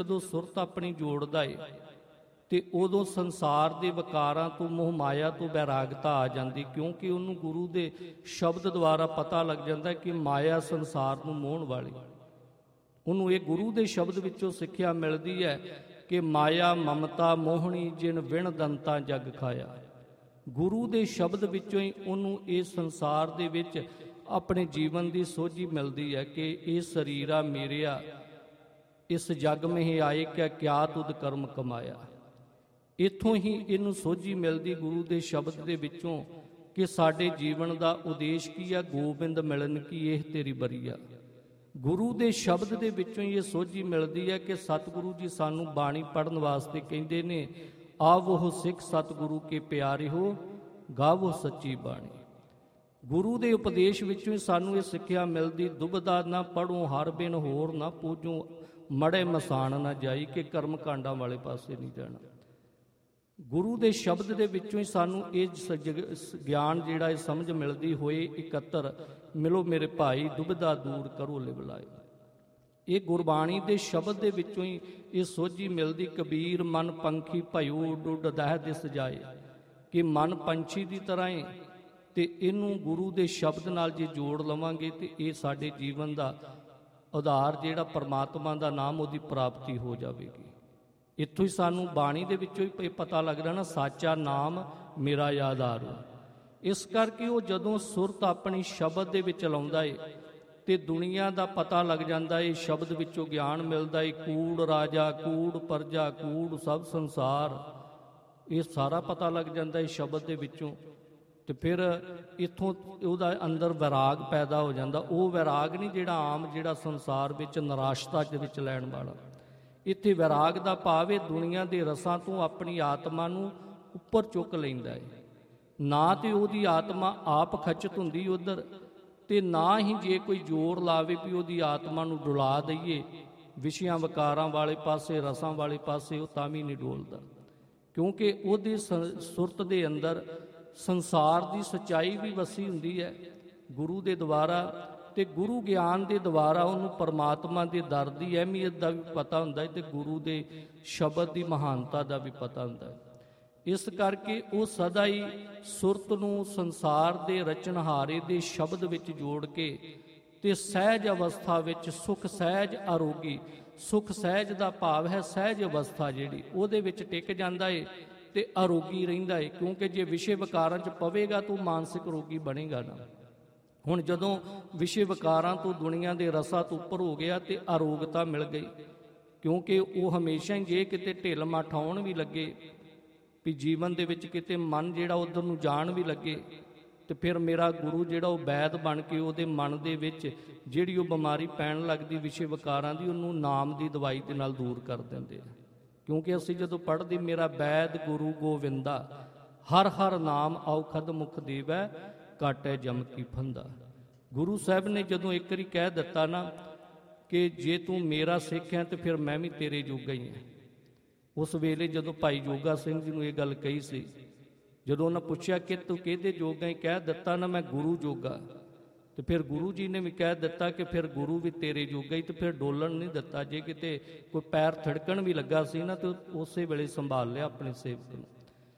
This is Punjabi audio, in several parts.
ਜਦੋਂ ਸੁਰਤ ਆਪਣੀ ਜੋੜਦਾ ਏ ਤੇ ਉਦੋਂ ਸੰਸਾਰ ਦੇ ਵਿਕਾਰਾਂ ਤੋਂ, ਮੋਹ ਮਾਇਆ ਤੋਂ ਵੈਰਾਗਤਾ ਆ ਜਾਂਦੀ, ਕਿਉਂਕਿ ਉਹਨੂੰ ਗੁਰੂ ਦੇ ਸ਼ਬਦ ਦੁਆਰਾ ਪਤਾ ਲੱਗ ਜਾਂਦਾ ਕਿ ਮਾਇਆ ਸੰਸਾਰ ਨੂੰ ਮੋਹਣ ਵਾਲੀ। ਉਹਨੂੰ ਇਹ ਗੁਰੂ ਦੇ ਸ਼ਬਦ ਵਿੱਚੋਂ ਸਿੱਖਿਆ ਮਿਲਦੀ ਹੈ ਕਿ ਮਾਇਆ ਮਮਤਾ ਮੋਹਣੀ ਜਿਨ ਵਿਣ ਦੰਤਾ ਜਗ ਖਾਇਆ। ਗੁਰੂ ਦੇ ਸ਼ਬਦ ਵਿੱਚੋਂ ਹੀ ਉਹਨੂੰ ਇਸ ਸੰਸਾਰ ਦੇ ਵਿੱਚ ਆਪਣੇ ਜੀਵਨ ਦੀ ਸੋਝੀ ਮਿਲਦੀ ਹੈ ਕਿ ਇਹ ਸਰੀਰਾ ਮੇਰਿਆ, ਇਸ ਜਗ ਮਹਿ ਆਏ ਕਿਆ ਤੁਧ ਕਰਮ ਕਮਾਇਆ। ਇੱਥੋਂ ਹੀ ਇਹਨੂੰ ਸੋਝੀ ਮਿਲਦੀ ਗੁਰੂ ਦੇ ਸ਼ਬਦ ਦੇ ਵਿੱਚੋਂ ਕਿ ਸਾਡੇ ਜੀਵਨ ਦਾ ਉਦੇਸ਼ ਕੀ ਹੈ, ਗੋਬਿੰਦ ਮਿਲਨ ਕੀ ਇਹ ਤੇਰੀ ਬਰੀਆ। ਗੁਰੂ ਦੇ ਸ਼ਬਦ ਦੇ ਵਿੱਚੋਂ ਹੀ ਇਹ ਸੋਝੀ ਮਿਲਦੀ ਹੈ ਕਿ ਸਤਿਗੁਰੂ ਜੀ ਸਾਨੂੰ ਬਾਣੀ ਪੜ੍ਹਨ ਵਾਸਤੇ ਕਹਿੰਦੇ ਨੇ, ਆਵੋ ਸਿੱਖ ਸਤਿਗੁਰੂ ਕੇ ਪਿਆਰੇ ਹੋ, ਗਾਵੋ ਸੱਚੀ ਬਾਣੀ। ਗੁਰੂ ਦੇ ਉਪਦੇਸ਼ ਵਿੱਚੋਂ ਹੀ ਸਾਨੂੰ ਇਹ ਸਿੱਖਿਆ ਮਿਲਦੀ, ਦੁਬਦਾ ਨਾ ਪੜ੍ਹੋ ਹਰ ਬਿਨ ਹੋਰ ਨਾ ਪੂਜੋ, ਮੜੇ ਮਸਾਨ ਨਾ ਜਾਈ, ਕਿ ਕਰਮ ਕਾਂਡਾਂ ਵਾਲੇ ਪਾਸੇ ਨਹੀਂ ਜਾਣਾ। ਗੁਰੂ ਦੇ ਸ਼ਬਦ ਦੇ ਵਿੱਚੋਂ ਹੀ ਸਾਨੂੰ ਇਹ ਗਿਆਨ ਜਿਹੜਾ ਇਹ ਸਮਝ ਮਿਲਦੀ ਹੋਏ ਇਕੱਤਰ ਮਿਲੋ ਮੇਰੇ ਭਾਈ, ਦੁਬਿਧਾ ਦੂਰ ਕਰੋ ਲਿਵਲਾਏ। ਇਹ ਗੁਰਬਾਣੀ ਦੇ ਸ਼ਬਦ ਦੇ ਵਿੱਚੋਂ ਹੀ ਇਹ ਸੋਝੀ ਮਿਲਦੀ, ਕਬੀਰ ਮਨ ਪੰਖੀ ਭਇਓ ਡੁੱਡ ਦਹਿ ਦਿਸ ਜਾਏ, ਕਿ ਮਨ ਪੰਛੀ ਦੀ ਤਰ੍ਹਾਂ ਹੈ ਤੇ ਇਹਨੂੰ ਗੁਰੂ ਦੇ ਸ਼ਬਦ ਨਾਲ ਜੇ ਜੋੜ ਲਵਾਂਗੇ ਤੇ ਇਹ ਸਾਡੇ ਜੀਵਨ ਦਾ ਆਧਾਰ ਜਿਹੜਾ ਪਰਮਾਤਮਾ ਦਾ ਨਾਮ, ਉਹਦੀ ਪ੍ਰਾਪਤੀ ਹੋ ਜਾਵੇਗੀ। ਇੱਥੋਂ ਹੀ ਸਾਨੂੰ ਬਾਣੀ ਦੇ ਵਿੱਚੋਂ ਹੀ ਪਤਾ ਲੱਗਦਾ ਨਾ, ਸਾਚਾ ਨਾਮ ਮੇਰਾ ਆਧਾਰ। ਇਸ ਕਰਕੇ ਉਹ ਜਦੋਂ ਸੁਰਤ ਆਪਣੀ ਸ਼ਬਦ ਦੇ ਵਿੱਚ ਲਾਉਂਦਾ ਏ ਤੇ ਦੁਨੀਆ ਦਾ ਪਤਾ ਲੱਗ ਜਾਂਦਾ ਏ, ਸ਼ਬਦ ਵਿੱਚੋਂ ਗਿਆਨ ਮਿਲਦਾ ਏ, ਕੂੜ ਰਾਜਾ ਕੂੜ ਪਰਜਾ ਕੂੜ ਸਭ ਸੰਸਾਰ, ਇਹ ਸਾਰਾ ਪਤਾ ਲੱਗ ਜਾਂਦਾ ਏ ਸ਼ਬਦ ਦੇ ਵਿੱਚੋਂ। ਤੇ ਫਿਰ ਇੱਥੋਂ ਉਹਦਾ ਅੰਦਰ ਵੈਰਾਗ ਪੈਦਾ ਹੋ ਜਾਂਦਾ। ਉਹ ਵੈਰਾਗ ਨਹੀਂ ਜਿਹੜਾ ਆਮ ਜਿਹੜਾ ਸੰਸਾਰ ਵਿੱਚ ਨਿਰਾਸ਼ਤਾ ਦੇ ਵਿੱਚ ਲੈਣ ਵਾਲਾ। ਇੱਥੇ ਵੈਰਾਗ ਦਾ ਭਾਵ ਇਹ ਦੁਨੀਆ ਦੇ ਰਸਾਂ ਤੋਂ ਆਪਣੀ ਆਤਮਾ ਨੂੰ ਉੱਪਰ ਚੁੱਕ ਲੈਂਦਾ ਹੈ। ਨਾ ਤੇ ਉਹਦੀ ਆਤਮਾ ਆਪ ਖਚਤ ਹੁੰਦੀ ਉਧਰ, ਤੇ ਨਾ ਹੀ ਜੇ ਕੋਈ ਜ਼ੋਰ ਲਾਵੇ ਵੀ ਉਹਦੀ ਆਤਮਾ ਨੂੰ ਡੁਲਾ ਦਈਏ ਵਿਸ਼ਿਆਂ ਵਿਕਾਰਾਂ ਵਾਲੇ ਪਾਸੇ, ਰਸਾਂ ਵਾਲੇ ਪਾਸੇ, ਉਹ ਤਾਂ ਵੀ ਨਹੀਂ ਡੋਲਦਾ, ਕਿਉਂਕਿ ਉਹਦੀ ਸੁਰਤ ਦੇ ਅੰਦਰ ਸੰਸਾਰ ਦੀ ਸੱਚਾਈ ਵੀ ਵਸੀ ਹੁੰਦੀ ਹੈ ਗੁਰੂ ਦੇ ਦੁਆਰਾ, ਤੇ ਗੁਰੂ ਗਿਆਨ ਦੇ ਦੁਆਰਾ ਉਹਨੂੰ ਪਰਮਾਤਮਾ ਦੇ ਦਰ ਦੀ ਅਹਿਮੀਅਤ ਦਾ ਵੀ ਪਤਾ ਹੁੰਦਾ ਹੈ ਤੇ ਗੁਰੂ ਦੇ ਸ਼ਬਦ ਦੀ ਮਹਾਨਤਾ ਦਾ ਵੀ ਪਤਾ ਹੁੰਦਾ ਹੈ। ਇਸ ਕਰਕੇ ਉਹ ਸਦਾ ਹੀ ਸੁਰਤ ਨੂੰ ਸੰਸਾਰ ਦੇ ਰਚਨਹਾਰੇ ਦੇ ਸ਼ਬਦ ਵਿੱਚ ਜੋੜ ਕੇ ਤੇ ਸਹਿਜ ਅਵਸਥਾ ਵਿੱਚ ਸੁਖ ਸਹਿਜ ਆਰੋਗੀ, ਸੁਖ ਸਹਿਜ ਦਾ ਭਾਵ ਹੈ ਸਹਿਜ ਅਵਸਥਾ ਜਿਹੜੀ, ਉਹਦੇ ਵਿੱਚ ਟਿਕ ਜਾਂਦਾ ਏ ਤੇ ਆਰੋਗੀ ਰਹਿੰਦਾ ਏ। ਕਿਉਂਕਿ ਜੇ ਵਿਸ਼ੇ ਵਿਕਾਰਾਂ 'ਚ ਪਵੇਗਾ ਤਾਂ ਮਾਨਸਿਕ ਰੋਗੀ ਬਣੇਗਾ ਨਾ। ਹੁਣ ਜਦੋਂ ਵਿਸ਼ੇ ਵਿਕਾਰਾਂ ਤੋਂ, ਦੁਨੀਆ ਦੇ ਰਸਾਂ ਤੋਂ ਉੱਪਰ ਹੋ ਗਿਆ ਤੇ ਅਰੋਗਤਾ ਮਿਲ ਗਈ, ਕਿਉਂਕਿ ਉਹ ਹਮੇਸ਼ਾ ਹੀ ਜੇ ਕਿਤੇ ਢਿੱਲ ਮੱਠ ਆਉਣ ਵੀ ਲੱਗੇ ਵੀ ਜੀਵਨ ਦੇ ਵਿੱਚ ਕਿਤੇ ਮਨ ਜਿਹੜਾ ਉਧਰ ਨੂੰ ਜਾਣ ਵੀ ਲੱਗੇ, ਤੇ ਫਿਰ ਮੇਰਾ ਗੁਰੂ ਜਿਹੜਾ ਉਹ ਵੈਦ ਬਣ ਕੇ ਉਹਦੇ ਮਨ ਦੇ ਵਿੱਚ ਜਿਹੜੀ ਉਹ ਬਿਮਾਰੀ ਪੈਣ ਲੱਗਦੀ ਵਿਸ਼ੇ ਵਿਕਾਰਾਂ ਦੀ, ਉਹਨੂੰ ਨਾਮ ਦੀ ਦਵਾਈ ਦੇ ਨਾਲ ਦੂਰ ਕਰ ਦਿੰਦੇ ਆ। ਕਿਉਂਕਿ ਅਸੀਂ ਜਦੋਂ ਪੜ੍ਹਦੇ ਮੇਰਾ ਵੈਦ ਗੁਰੂ ਗੋਵਿੰਦਾ, ਹਰ ਹਰ ਨਾਮ ਔਖਦ ਮੁਖ ਦੇਵੈ, ਕਾਟੈ ਜਮ ਕੀ ਫੰਦਾ। ਗੁਰੂ ਸਾਹਿਬ ਨੇ ਜਦੋਂ ਇੱਕ ਵਾਰੀ ਕਹਿ ਦਿੱਤਾ ਨਾ ਕਿ ਜੇ ਤੂੰ ਮੇਰਾ ਸਿੱਖ ਹੈ ਤੇ ਫਿਰ ਮੈਂ ਵੀ ਤੇਰੇ ਜੋਗਾ ਹੀ ਹਾਂ। ਉਸ ਵੇਲੇ ਜਦੋਂ ਭਾਈ ਜੋਗਾ ਸਿੰਘ ਜੀ ਨੂੰ ਇਹ ਗੱਲ ਕਹੀ ਸੀ, ਜਦੋਂ ਉਹਨਾਂ ਪੁੱਛਿਆ ਕਿ ਤੂੰ ਕਿਹਦੇ ਜੋਗਾ ਹੀ, ਕਹਿ ਦਿੱਤਾ ਨਾ ਮੈਂ ਗੁਰੂ ਜੋਗਾ। ਤੇ ਫਿਰ ਗੁਰੂ ਜੀ ਨੇ ਵੀ ਕਹਿ ਦਿੱਤਾ ਕਿ ਫਿਰ ਗੁਰੂ ਵੀ ਤੇਰੇ ਜੋਗਾ ਹੀ, ਤੇ ਫਿਰ ਡੋਲਣ ਨਹੀਂ ਦਿੱਤਾ। ਜੇ ਕਿਤੇ ਕੋਈ ਪੈਰ ਥੜਕਣ ਵੀ ਲੱਗਾ ਸੀ ਨਾ ਤੇ ਉਸੇ ਵੇਲੇ ਸੰਭਾਲ ਲਿਆ ਆਪਣੇ ਸੇਵਕ ਨੂੰ।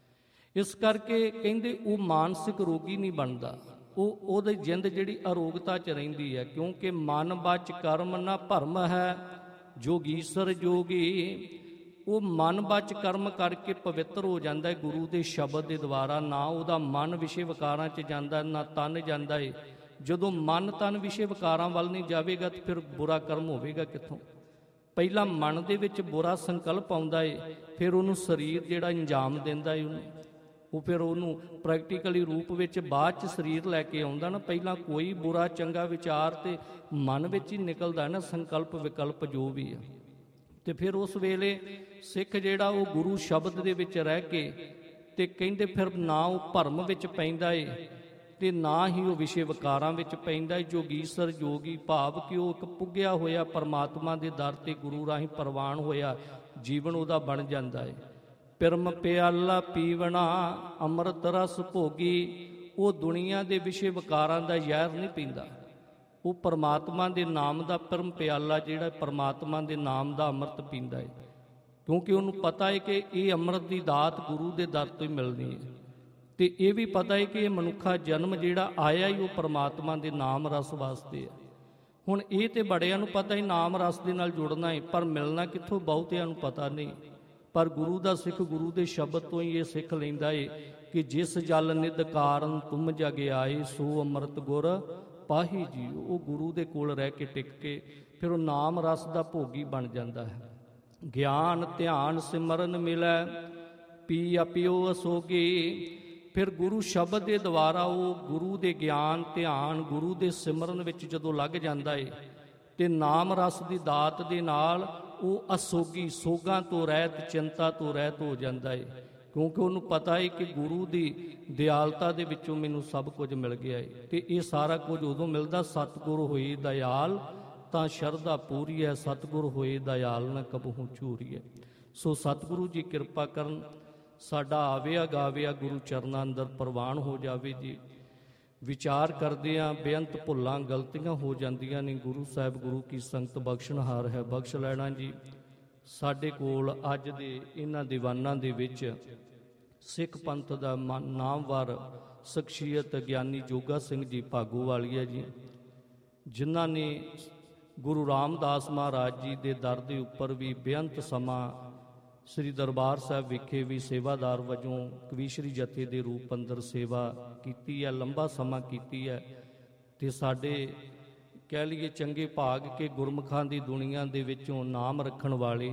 ਇਸ ਕਰਕੇ ਕਹਿੰਦੇ ਉਹ ਮਾਨਸਿਕ ਰੋਗੀ ਨਹੀਂ ਬਣਦਾ, ਉਹਦੀ ਜਿੰਦ ਜਿਹੜੀ ਅਰੋਗਤਾ 'ਚ ਰਹਿੰਦੀ ਹੈ। ਕਿਉਂਕਿ ਮਨ ਬਚ ਕਰਮ ਨਾ ਭਰਮ ਹੈ, ਜੋਗੀਸਰ ਜੋਗੀ। ਉਹ ਮਨ ਬਚ ਕਰਮ ਕਰਕੇ ਪਵਿੱਤਰ ਹੋ ਜਾਂਦਾ ਹੈ ਗੁਰੂ ਦੇ ਸ਼ਬਦ ਦੇ ਦੁਆਰਾ। ਨਾ ਉਹਦਾ ਮਨ ਵਿਸ਼ੇ ਵਿਕਾਰਾਂ 'ਚ ਜਾਂਦਾ, ਨਾ ਤਨ ਜਾਂਦਾ ਹੈ। ਜਦੋਂ ਮਨ ਤਨ ਵਿਸ਼ੇ ਵਿਕਾਰਾਂ ਵੱਲ ਨਹੀਂ ਜਾਵੇਗਾ ਤਾਂ ਫਿਰ ਬੁਰਾ ਕਰਮ ਹੋਵੇਗਾ ਕਿੱਥੋਂ? ਪਹਿਲਾਂ ਮਨ ਦੇ ਵਿੱਚ ਬੁਰਾ ਸੰਕਲਪ ਆਉਂਦਾ ਹੈ, ਫਿਰ ਉਹਨੂੰ ਸਰੀਰ ਜਿਹੜਾ ਅੰਜਾਮ ਦਿੰਦਾ ਹੈ, ਉਹ ਫਿਰ ਉਹਨੂੰ ਪ੍ਰੈਕਟੀਕਲੀ ਰੂਪ ਵਿੱਚ ਬਾਅਦ 'ਚ ਸਰੀਰ ਲੈ ਕੇ ਆਉਂਦਾ ਨਾ। ਪਹਿਲਾਂ ਕੋਈ ਬੁਰਾ ਚੰਗਾ ਵਿਚਾਰ ਤੇ ਮਨ ਵਿੱਚ ਹੀ ਨਿਕਲਦਾ ਨਾ, ਸੰਕਲਪ ਵਿਕਲਪ ਜੋ ਵੀ ਆ। ਤੇ ਫਿਰ ਉਸ ਵੇਲੇ ਸਿੱਖ ਜਿਹੜਾ ਉਹ ਗੁਰੂ ਸ਼ਬਦ ਦੇ ਵਿੱਚ ਰਹਿ ਕੇ ਤੇ ਕਹਿੰਦੇ ਫਿਰ ਨਾ ਉਹ ਭਰਮ ਵਿੱਚ ਪੈਂਦਾ ਏ ਤੇ ਨਾ ਹੀ ਉਹ ਵਿਸ਼ੇ ਵਿਕਾਰਾਂ ਵਿੱਚ ਪੈਂਦਾ ਏ। ਜੋਗੀਸਰ ਜੋਗੀ ਭਾਵ ਕਿ ਉਹ ਇੱਕ ਪੁੱਗਿਆ ਹੋਇਆ ਪਰਮਾਤਮਾ ਦੇ ਦਰ ਤੇ ਗੁਰੂ ਰਾਹੀਂ ਪ੍ਰਵਾਨ ਹੋਇਆ ਜੀਵਨ ਉਹਦਾ ਬਣ ਜਾਂਦਾ ਏ। ਪਿਰਮ ਪਿਆਲਾ ਪੀਵਣਾ ਅੰਮ੍ਰਿਤ ਰਸ ਭੋਗੀ, ਉਹ ਦੁਨੀਆ ਦੇ ਵਿਸ਼ੇ ਵਿਕਾਰਾਂ ਦਾ ਜ਼ਹਿਰ ਨਹੀਂ ਪੀਂਦਾ, ਉਹ ਪਰਮਾਤਮਾ ਦੇ ਨਾਮ ਦਾ ਪਰਮ ਪਿਆਲਾ ਜਿਹੜਾ ਪਰਮਾਤਮਾ ਦੇ ਨਾਮ ਦਾ ਅੰਮ੍ਰਿਤ ਪੀਂਦਾ ਹੈ, ਕਿਉਂਕਿ ਉਹਨੂੰ ਪਤਾ ਹੈ ਕਿ ਇਹ ਅੰਮ੍ਰਿਤ ਦੀ ਦਾਤ ਗੁਰੂ ਦੇ ਦਰ ਤੋਂ ਹੀ ਮਿਲਣੀ ਹੈ। ਤੇ ਇਹ ਵੀ ਪਤਾ ਹੈ ਕਿ ਇਹ ਮਨੁੱਖਾ ਜਨਮ ਜਿਹੜਾ ਆਇਆ ਹੀ ਉਹ ਪਰਮਾਤਮਾ ਦੇ ਨਾਮ ਰਸ ਵਾਸਤੇ ਹੈ। ਹੁਣ ਇਹ ਤੇ ਬੜਿਆਂ ਨੂੰ ਪਤਾ ਹੀ ਨਾਮ ਰਸ ਦੇ ਨਾਲ ਜੁੜਨਾ ਹੈ, ਪਰ ਮਿਲਣਾ ਕਿੱਥੋਂ ਬਹੁਤਿਆਂ ਨੂੰ ਪਤਾ ਨਹੀਂ। ਪਰ ਗੁਰੂ ਦਾ ਸਿੱਖ ਗੁਰੂ ਦੇ ਸ਼ਬਦ ਤੋਂ ਹੀ ਇਹ ਸਿੱਖ ਲੈਂਦਾ ਏ ਕਿ ਜਿਸ ਜਲ ਨਿਧ ਕਾਰਨ ਤੁਮ ਜਗ ਆਏ, ਸੋ ਅੰਮ੍ਰਿਤ ਗੁਰ ਪਾਹੀ ਜੀ। ਉਹ ਗੁਰੂ ਦੇ ਕੋਲ ਰਹਿ ਕੇ ਟਿਕ ਕੇ ਫਿਰ ਉਹ ਨਾਮ ਰਸ ਦਾ ਭੋਗੀ ਬਣ ਜਾਂਦਾ ਹੈ। ਗਿਆਨ ਧਿਆਨ ਸਿਮਰਨ ਮਿਲੈ, ਪੀ ਅਪਿਓ ਅਸੋਗੀ। ਫਿਰ ਗੁਰੂ ਸ਼ਬਦ ਦੇ ਦੁਆਰਾ ਉਹ ਗੁਰੂ ਦੇ ਗਿਆਨ ਧਿਆਨ ਗੁਰੂ ਦੇ ਸਿਮਰਨ ਵਿੱਚ ਜਦੋਂ ਲੱਗ ਜਾਂਦਾ ਏ ਤੇ ਨਾਮ ਰਸ ਦੀ ਦਾਤ ਦੇ ਨਾਲ ਉਹ ਅਸੋਗੀ, ਸੋਗਾਂ ਤੋਂ ਰਹਿਤ, ਚਿੰਤਾ ਤੋਂ ਰਹਿਤ ਹੋ ਜਾਂਦਾ ਏ, ਕਿਉਂਕਿ ਉਹਨੂੰ ਪਤਾ ਹੈ ਕਿ ਗੁਰੂ ਦੀ ਦਿਆਲਤਾ ਦੇ ਵਿੱਚੋਂ ਮੈਨੂੰ ਸਭ ਕੁਝ ਮਿਲ ਗਿਆ ਏ। ਤੇ ਇਹ ਸਾਰਾ ਕੁਝ ਉਦੋਂ ਮਿਲਦਾ ਸਤਿਗੁਰ ਹੋਏ ਦਇਆਲ ਤਾਂ ਸ਼ਰਧਾ ਪੂਰੀ ਹੈ, ਸਤਿਗੁਰ ਹੋਏ ਦਇਆਲ ਨਾ ਕਬਹੂ ਝੂਰੀਐ। ਸੋ ਸਤਿਗੁਰੂ ਜੀ ਕਿਰਪਾ ਕਰਨ, ਸਾਡਾ ਆਵਿਆ ਗਾਵਿਆ ਗੁਰੂ ਚਰਨਾਂ ਅੰਦਰ ਪ੍ਰਵਾਨ ਹੋ ਜਾਵੇ ਜੀ। ਵਿਚਾਰ ਕਰਦੇ ਹਾਂ ਬੇਅੰਤ ਭੁੱਲਾਂ ਗਲਤੀਆਂ ਹੋ ਜਾਂਦੀਆਂ ਨੇ, ਗੁਰੂ ਸਾਹਿਬ ਗੁਰੂ ਕੀ ਸੰਗਤ ਬਖਸ਼ਣਹਾਰ ਹੈ, ਬਖਸ਼ ਲੈਣਾ ਜੀ। ਸਾਡੇ ਕੋਲ ਅੱਜ ਦੇ ਇਹਨਾਂ ਦੀਵਾਨਾਂ ਦੇ ਵਿੱਚ ਸਿੱਖ ਪੰਥ ਦਾ ਨਾਮਵਰ ਸ਼ਖਸੀਅਤ ਗਿਆਨੀ ਜੋਗਾ ਸਿੰਘ ਜੀ ਭਾਗੋਵਾਲੀਆ ਜੀ, ਜਿਨ੍ਹਾਂ ਨੇ ਗੁਰੂ ਰਾਮਦਾਸ ਮਹਾਰਾਜ ਜੀ ਦੇ ਦਰ ਦੇ ਉੱਪਰ ਵੀ ਬੇਅੰਤ ਸਮਾਂ ਸ੍ਰੀ ਦਰਬਾਰ ਸਾਹਿਬ ਵਿਖੇ ਵੀ ਸੇਵਾਦਾਰ ਵਜੋਂ ਕਵੀਸ਼ਰੀ ਜਥੇ ਦੇ ਰੂਪ ਅੰਦਰ ਸੇਵਾ ਕੀਤੀ ਹੈ, ਲੰਬਾ ਸਮਾਂ ਕੀਤੀ ਹੈ। ਤੇ ਸਾਡੇ ਕਹਿ ਲਈਏ ਚੰਗੇ ਭਾਗ ਕੇ ਗੁਰਮੁਖਾਂ ਦੀ ਦੁਨੀਆ ਦੇ ਵਿੱਚੋਂ ਨਾਮ ਰੱਖਣ ਵਾਲੇ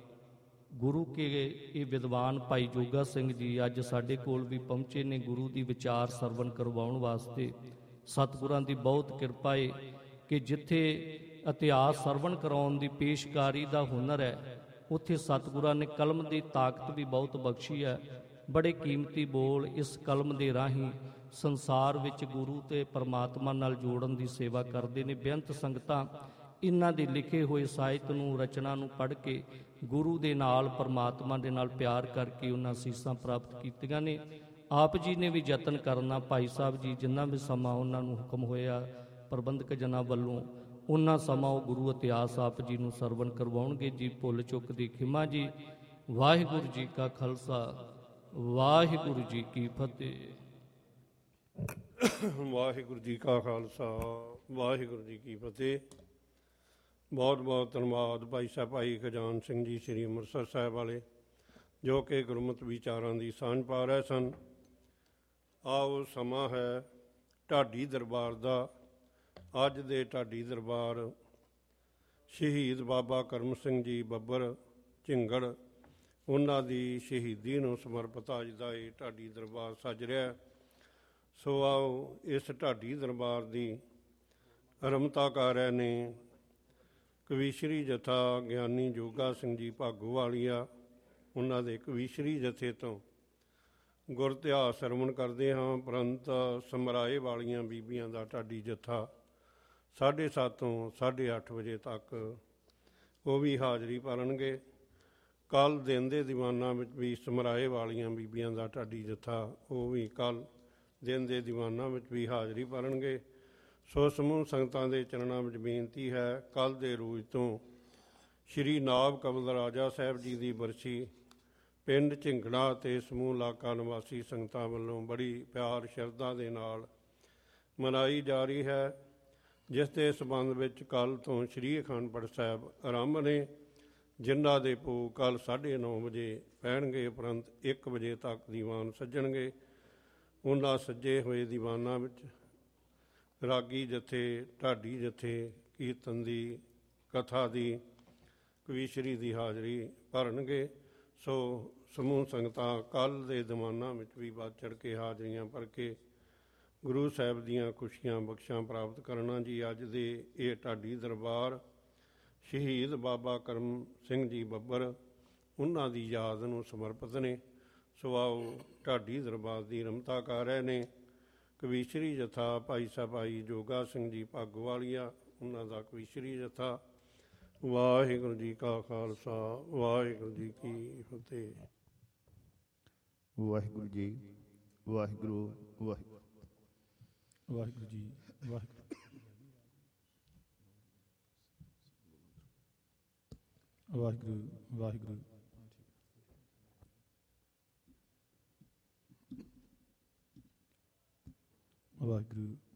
ਗੁਰੂ ਕੇ ਇਹ ਵਿਦਵਾਨ ਭਾਈ ਜੋਗਾ ਸਿੰਘ ਜੀ ਅੱਜ ਸਾਡੇ ਕੋਲ ਵੀ ਪਹੁੰਚੇ ਨੇ ਗੁਰੂ ਦੀ ਵਿਚਾਰ ਸਰਵਣ ਕਰਵਾਉਣ ਵਾਸਤੇ। ਸਤਿਗੁਰਾਂ ਦੀ ਬਹੁਤ ਕਿਰਪਾ ਹੈ ਕਿ ਜਿੱਥੇ ਇਤਿਹਾਸ ਸਰਵਣ ਕਰਾਉਣ ਦੀ ਪੇਸ਼ਕਾਰੀ ਦਾ ਹੁਨਰ ਹੈ, ਉੱਥੇ ਸਤਿਗੁਰਾਂ ਨੇ ਕਲਮ ਦੀ ਤਾਕਤ ਵੀ ਬਹੁਤ ਬਖਸ਼ੀ ਹੈ। ਬੜੇ ਕੀਮਤੀ ਬੋਲ ਇਸ ਕਲਮ ਦੇ ਰਾਹੀਂ ਸੰਸਾਰ ਵਿੱਚ ਗੁਰੂ ਤੇ ਪਰਮਾਤਮਾ ਨਾਲ ਜੋੜਨ ਦੀ ਸੇਵਾ ਕਰਦੇ ਨੇ। ਬੇਅੰਤ ਸੰਗਤਾਂ ਇਹਨਾਂ ਦੇ ਲਿਖੇ ਹੋਏ ਸਾਹਿਤ ਨੂੰ, ਰਚਨਾ ਨੂੰ ਪੜ੍ਹ ਕੇ ਗੁਰੂ ਦੇ ਨਾਲ ਪਰਮਾਤਮਾ ਦੇ ਨਾਲ ਪਿਆਰ ਕਰਕੇ ਉਹਨਾਂ ਅਸੀਸਾਂ ਪ੍ਰਾਪਤ ਕੀਤੀਆਂ ਨੇ। ਆਪ ਜੀ ਨੇ ਵੀ ਯਤਨ ਕਰਨਾ, ਭਾਈ ਸਾਹਿਬ ਜੀ ਜਿੰਨਾ ਵੀ ਸਮਾਂ ਉਹਨਾਂ ਨੂੰ ਹੁਕਮ ਹੋਇਆ ਪ੍ਰਬੰਧਕ ਜਨਾਂ ਵੱਲੋਂ, ਉਹਨਾਂ ਸਮਾਂ ਉਹ ਗੁਰੂ ਇਤਿਹਾਸ ਆਪ ਜੀ ਨੂੰ ਸਰਵਣ ਕਰਵਾਉਣਗੇ ਜੀ। ਭੁੱਲ ਚੁੱਕ ਦੀ ਖਿਮਾ ਜੀ। ਵਾਹਿਗੁਰੂ ਜੀ ਕਾ ਖਾਲਸਾ, ਵਾਹਿਗੁਰੂ ਜੀ ਕੀ ਫਤਿਹ। ਵਾਹਿਗੁਰੂ ਜੀ ਕਾ ਖਾਲਸਾ, ਵਾਹਿਗੁਰੂ ਜੀ ਕੀ ਫਤਿਹ। ਬਹੁਤ ਬਹੁਤ ਧੰਨਵਾਦ ਭਾਈ ਸਾਹਿਬ ਭਾਈ ਖਜਾਨ ਸਿੰਘ ਜੀ ਸ੍ਰੀ ਅੰਮ੍ਰਿਤਸਰ ਸਾਹਿਬ ਵਾਲੇ, ਜੋ ਕਿ ਗੁਰਮਤਿ ਵਿਚਾਰਾਂ ਦੀ ਸਾਂਝ ਪਾ ਰਹੇ ਸਨ। ਆਓ ਸਮਾਂ ਹੈ ਢਾਡੀ ਦਰਬਾਰ ਦਾ। ਅੱਜ ਦੇ ਢਾਡੀ ਦਰਬਾਰ ਸ਼ਹੀਦ ਬਾਬਾ ਕਰਮ ਸਿੰਘ ਜੀ ਬੱਬਰ ਝਿੰਗੜ, ਉਹਨਾਂ ਦੀ ਸ਼ਹੀਦੀ ਨੂੰ ਸਮਰਪਿਤ ਅੱਜ ਦਾ ਇਹ ਢਾਡੀ ਦਰਬਾਰ ਸੱਜ ਰਿਹਾ। ਸੋ ਆਓ ਇਸ ਢਾਡੀ ਦਰਬਾਰ ਦੀ ਅਰੰਭਤਾ ਕਰ ਰਹੇ ਨੇ ਕਵੀਸ਼ਰੀ ਜਥਾ ਗਿਆਨੀ ਜੋਗਾ ਸਿੰਘ ਜੀ ਭਾਗੋਵਾਲੀਆ। ਉਹਨਾਂ ਦੇ ਕਵੀਸ਼ਰੀ ਜਥੇ ਤੋਂ ਗੁਰ ਇਤਿਹਾਸ ਸਰਵਣ ਕਰਦੇ ਹਾਂ। ਉਪਰੰਤ ਸਮਰਾਏ ਵਾਲੀਆਂ ਬੀਬੀਆਂ ਦਾ ਢਾਡੀ ਜਥਾ 7:30 ਤੋਂ 8:30 ਵਜੇ ਤੱਕ ਉਹ ਵੀ ਹਾਜ਼ਰੀ ਭਰਨਗੇ। ਕੱਲ੍ਹ ਦਿਨ ਦੇ ਦੀਵਾਨਾਂ ਵਿੱਚ ਵੀ ਸਮਰਾਏ ਵਾਲੀਆਂ ਬੀਬੀਆਂ ਦਾ ਢਾਡੀ ਜਥਾ ਉਹ ਵੀ ਕੱਲ੍ਹ ਦਿਨ ਦੇ ਦੀਵਾਨਾਂ ਵਿੱਚ ਵੀ ਹਾਜ਼ਰੀ ਭਰਨਗੇ। ਸੋ ਸਮੂਹ ਸੰਗਤਾਂ ਦੇ ਚਰਨਾਂ ਵਿੱਚ ਬੇਨਤੀ ਹੈ, ਕੱਲ੍ਹ ਦੇ ਰੋਜ਼ ਤੋਂ ਸ਼੍ਰੀ ਨਾਬ ਕਮਲ ਰਾਜਾ ਸਾਹਿਬ ਜੀ ਦੀ ਬਰਸੀ ਪਿੰਡ ਝਿੰਗੜਾ ਅਤੇ ਸਮੂਹ ਇਲਾਕਾ ਨਿਵਾਸੀ ਸੰਗਤਾਂ ਵੱਲੋਂ ਬੜੀ ਪਿਆਰ ਸ਼ਰਧਾ ਦੇ ਨਾਲ ਮਨਾਈ ਜਾ ਰਹੀ ਹੈ, ਜਿਸ ਦੇ ਸੰਬੰਧ ਵਿੱਚ ਕੱਲ੍ਹ ਤੋਂ ਸ਼੍ਰੀ ਅਖੰਡ ਪਾਠ ਸਾਹਿਬ ਆਰੰਭ ਨੇ, ਜਿਨ੍ਹਾਂ ਦੇ ਭੋਗ ਕੱਲ੍ਹ 9:30 ਵਜੇ ਪੈਣਗੇ। ਉਪਰੰਤ 1 ਵਜੇ ਤੱਕ ਦੀਵਾਨ ਸੱਜਣਗੇ। ਉਹਨਾਂ ਸੱਜੇ ਹੋਏ ਦੀਵਾਨਾਂ ਵਿੱਚ ਰਾਗੀ ਜਥੇ, ਢਾਡੀ ਜਥੇ, ਕੀਰਤਨ ਦੀ, ਕਥਾ ਦੀ, ਕਵੀਸ਼ਰੀ ਦੀ ਹਾਜ਼ਰੀ ਭਰਨਗੇ। ਸੋ ਸਮੂਹ ਸੰਗਤਾਂ ਕੱਲ੍ਹ ਦੇ ਦੀਵਾਨਾਂ ਵਿੱਚ ਵੀ ਵੱਧ ਚੜ੍ਹ ਕੇ ਹਾਜ਼ਰੀਆਂ ਭਰ ਕੇ ਗੁਰੂ ਸਾਹਿਬ ਦੀਆਂ ਖੁਸ਼ੀਆਂ ਬਖਸ਼ਾਂ ਪ੍ਰਾਪਤ ਕਰਨਾ ਜੀ। ਅੱਜ ਦੇ ਇਹ ਢਾਡੀ ਦਰਬਾਰ ਸ਼ਹੀਦ ਬਾਬਾ ਕਰਮ ਸਿੰਘ ਜੀ ਬੱਬਰ, ਉਹਨਾਂ ਦੀ ਯਾਦ ਨੂੰ ਸਮਰਪਿਤ ਨੇ। ਸੋ ਆਓ ਢਾਡੀ ਦਰਬਾਰ ਦੀ ਰਮਤਾ ਕਰ ਰਹੇ ਨੇ ਕਵੀਸ਼ਰੀ ਜਥਾ ਭਾਈ ਸਾਹਿਬ ਭਾਈ ਜੋਗਾ ਸਿੰਘ ਜੀ ਭਾਗੋਵਾਲੀਆ, ਉਹਨਾਂ ਦਾ ਕਵੀਸ਼ਰੀ ਜਥਾ। ਵਾਹਿਗੁਰੂ ਜੀ ਕਾ ਖਾਲਸਾ, ਵਾਹਿਗੁਰੂ ਜੀ ਕੀ ਫਤਿਹ। ਵਾਹਿਗੁਰੂ ਜੀ, ਵਾਹਿਗੁਰੂ, ਵਾਹਿਗੁਰੂ, ਵਾਹਿਗੁਰੂ ਜੀ, ਵਾਹਿਗੁਰੂ। ਵਾਹਿਗੁਰੂ ਵਾਹਿਗੁਰੂ। ਵਾਹਿਗੁਰੂ